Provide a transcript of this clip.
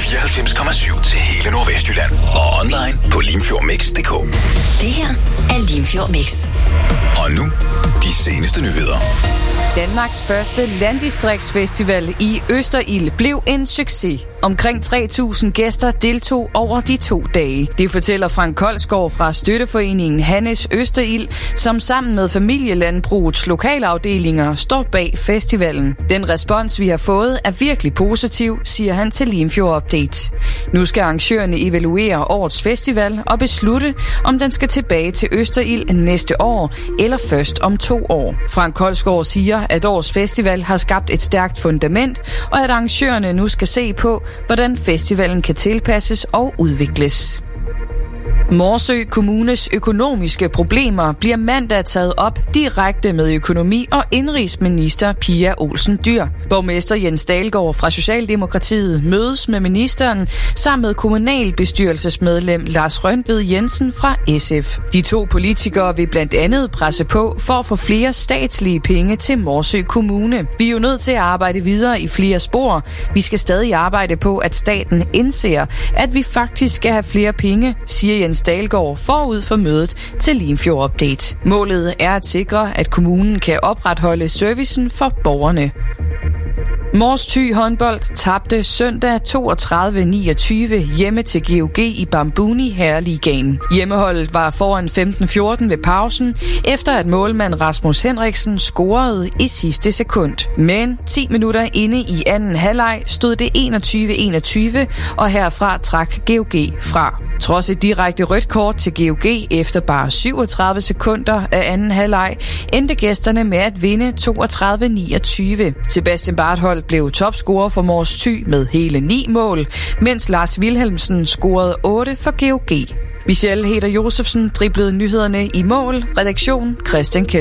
94,7 til hele Nordvestjylland. Og online på limfjordmix.dk. Det her er Limfjord Mix. Og nu, de seneste nyheder. Danmarks første landdistriktsfestival i Østerild blev en succes. Omkring 3.000 gæster deltog over de 2 dage. Det fortæller Frank Kolsgaard fra støtteforeningen Hannes Østerild, som sammen med familielandbrugets lokalafdelinger står bag festivalen. Den respons, vi har fået, er virkelig positiv, siger han til Limfjord Update. Nu skal arrangørerne evaluere årets festival og beslutte, om den skal tilbage til Østerild næste år eller først om 2 år. Frank Kolsgaard siger, at årets festival har skabt et stærkt fundament, og at arrangørerne nu skal se på, hvordan festivalen kan tilpasses og udvikles. Morsø Kommunes økonomiske problemer bliver mandag taget op direkte med økonomi- og indrigsminister Pia Olsen Dyhr. Borgmester Jens Dalgaard fra Socialdemokratiet mødes med ministeren sammen med kommunalbestyrelsesmedlem Lars Røntved Jensen fra SF. De 2 politikere vil blandt andet presse på for at få flere statslige penge til Morsø Kommune. Vi er jo nødt til at arbejde videre i flere spor. Vi skal stadig arbejde på, at staten indser, at vi faktisk skal have flere penge, siger Jens Dalgaard forud for mødet til Limfjord Update. Målet er at sikre, at kommunen kan opretholde servicen for borgerne. Mors Thy håndbold tabte søndag 32-29 hjemme til GOG i Bambuni Herreligaen. Hjemmeholdet var foran 15-14 ved pausen, efter at målmand Rasmus Henriksen scorede i sidste sekund. Men 10 minutter inde i anden halvleg stod det 21-21, og herfra trak GOG fra. Trods et direkte rødt kort til GOG efter bare 37 sekunder af anden halvleg, endte gæsterne med at vinde 32-29. Sebastian Barthold blev topscorer for Mors Thy med hele 9 mål, mens Lars Wilhelmsen scorede 8 for GOG. Michelle Heder Josefsen driblede nyhederne i mål. Redaktion Christian Kjeld.